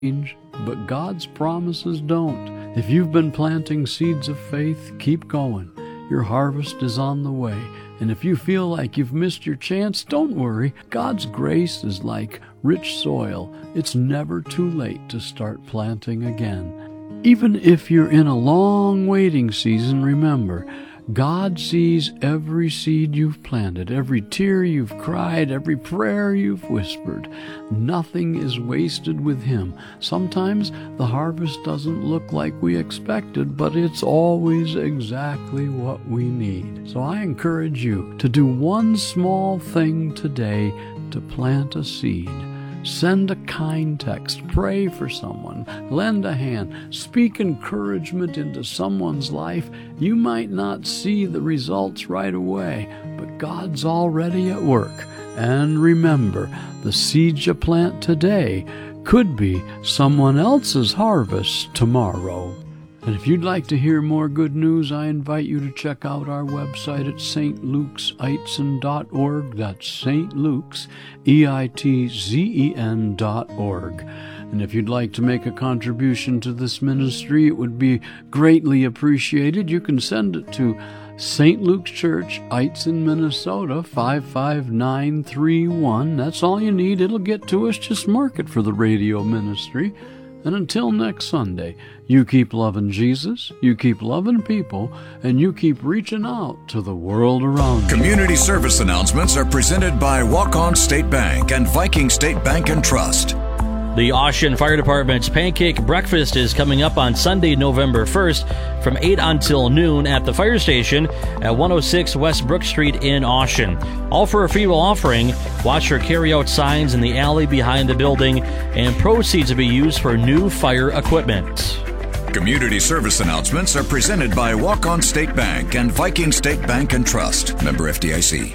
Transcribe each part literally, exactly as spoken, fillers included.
change, but God's promises don't. If you've been planting seeds of faith, keep going. Your harvest is on the way. And if you feel like you've missed your chance, don't worry. God's grace is like rich soil. It's never too late to start planting again. Even if you're in a long waiting season, remember, God sees every seed you've planted, every tear you've cried, every prayer you've whispered. Nothing is wasted with Him. Sometimes the harvest doesn't look like we expected, but it's always exactly what we need. So I encourage you to do one small thing today to plant a seed. Send a kind text, pray for someone, lend a hand, speak encouragement into someone's life. You might not see the results right away, but God's already at work. And remember, the seed you plant today could be someone else's harvest tomorrow. And if you'd like to hear more good news, I invite you to check out our website at s t lukes eitzen dot org. That's Saint Luke's, E I T Z E N dot org. And if you'd like to make a contribution to this ministry, it would be greatly appreciated. You can send it to Saint Luke's Church, Eitzen, Minnesota, five five nine three one. That's all you need. It'll get to us. Just mark it for the radio ministry. And until next Sunday, you keep loving Jesus, you keep loving people, and you keep reaching out to the world around you. Community service announcements are presented by Walk-On State Bank and Viking State Bank and Trust. The Ocean Fire Department's Pancake Breakfast is coming up on Sunday, November first from eight until noon at the fire station at one oh six West Brook Street in Ocean. All for a free will offering. Watch for carry-out signs in the alley behind the building, and proceeds will be used for new fire equipment. Community service announcements are presented by Walk-On State Bank and Viking State Bank and Trust. Member F D I C.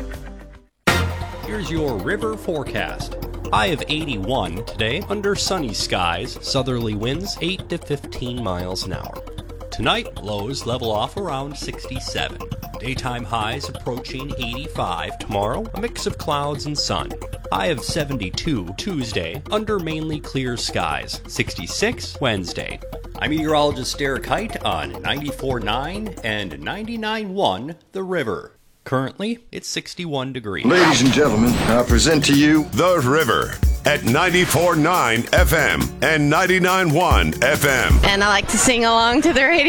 Here's your river forecast. High of eighty-one today, under sunny skies, southerly winds eight to fifteen miles an hour. Tonight, lows level off around sixty-seven. Daytime highs approaching eighty-five. Tomorrow, a mix of clouds and sun. High of seventy-two Tuesday, under mainly clear skies. sixty-six Wednesday. I'm meteorologist Derek Height on ninety-four point nine and ninety-nine point one The River. Currently, it's sixty-one degrees. Ladies and gentlemen, I present to you The River at ninety-four point nine F M and ninety-nine point one F M. And I like to sing along to the radio.